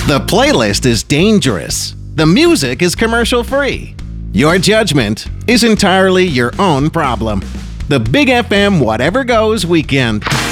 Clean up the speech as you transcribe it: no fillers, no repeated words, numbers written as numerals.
The playlist is dangerous. The music is commercial-free. Your judgment is entirely your own problem. The Big FM Whatever Goes Weekend.